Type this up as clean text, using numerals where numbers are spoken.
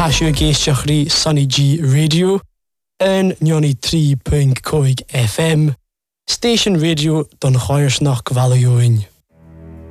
Táisiú géisteach rí Sunny G Radio yn 93.5 FM, Station Radio don Choirsnach Valioin.